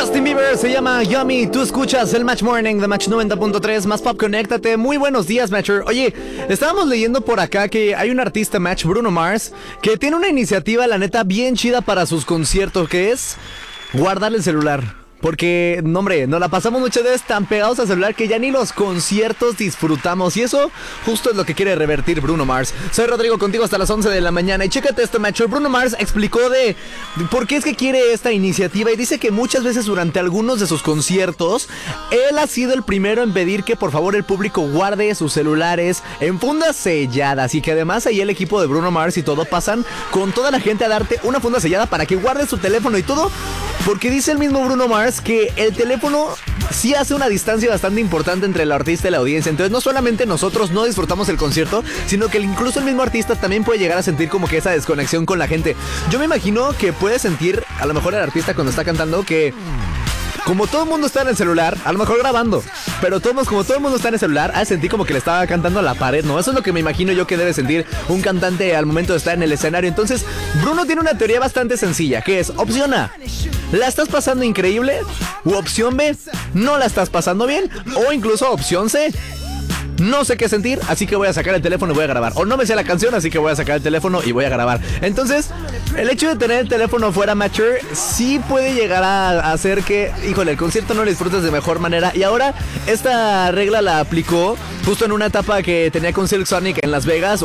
Justin Bieber se llama Yummy. Tú escuchas el Match Morning de Match 90.3. Más pop, conéctate. Muy buenos días, Matcher. Oye, estábamos leyendo por acá que hay un artista, Match, Bruno Mars, que tiene una iniciativa, la neta, bien chida para sus conciertos, que es guardar el celular. Porque, no hombre, nos la pasamos muchas veces tan pegados al celular que ya ni los conciertos disfrutamos. Y eso justo es lo que quiere revertir Bruno Mars. Soy Rodrigo, contigo hasta las 11 de la mañana. Y chécate esto, macho. Bruno Mars explicó de por qué es que quiere esta iniciativa. Y dice que muchas veces durante algunos de sus conciertos, él ha sido el primero en pedir que por favor el público guarde sus celulares en fundas selladas. Y que además ahí el equipo de Bruno Mars y todo pasan con toda la gente a darte una funda sellada para que guardes su teléfono y todo. Porque dice el mismo Bruno Mars que el teléfono sí hace una distancia bastante importante entre el artista y la audiencia. Entonces no solamente nosotros no disfrutamos el concierto, sino que incluso el mismo artista también puede llegar a sentir como que esa desconexión con la gente. Yo me imagino que puede sentir a lo mejor el artista cuando está cantando que como todo el mundo está en el celular, a lo mejor grabando, pero como todo el mundo está en el celular, ha de sentir como que le estaba cantando a la pared, ¿no? Eso es lo que me imagino yo que debe sentir un cantante al momento de estar en el escenario. Entonces, Bruno tiene una teoría bastante sencilla, que es opción A, ¿la estás pasando increíble? U opción B, ¿no la estás pasando bien? O incluso opción C, no sé qué sentir, así que voy a sacar el teléfono y voy a grabar. O no me sé la canción, así que voy a sacar el teléfono y voy a grabar. Entonces, el hecho de tener el teléfono fuera, Matcher, sí puede llegar a hacer que, híjole, el concierto no lo disfrutes de mejor manera. Y ahora, esta regla la aplicó justo en una etapa que tenía con Silk Sonic en Las Vegas.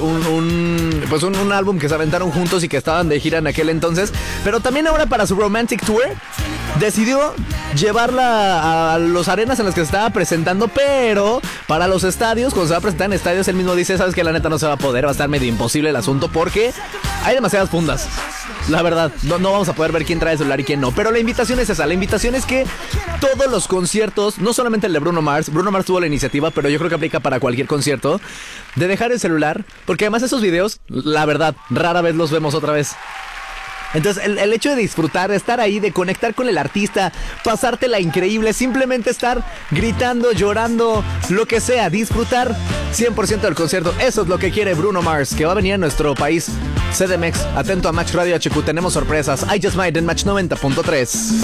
Un álbum que se aventaron juntos y que estaban de gira en aquel entonces. Pero también ahora para su Romantic Tour decidió llevarla a los arenas en las que se estaba presentando, pero para los estadios, cuando se va a presentar en estadios, él mismo dice, sabes que la neta no se va a poder, va a estar medio imposible el asunto porque hay demasiadas fundas. La verdad, no vamos a poder ver quién trae el celular y quién no. Pero la invitación es esa, la invitación es que todos los conciertos, no solamente el de Bruno Mars tuvo la iniciativa, pero yo creo que aplica para cualquier concierto, de dejar el celular, porque además esos videos, la verdad, rara vez los vemos otra vez. Entonces el hecho de disfrutar, de estar ahí, de conectar con el artista, pasártela increíble, simplemente estar gritando, llorando, lo que sea, disfrutar 100% del concierto. Eso es lo que quiere Bruno Mars, que va a venir a nuestro país. CDMX, atento a Match Radio HQ, tenemos sorpresas. I Just Might en Match 90.3.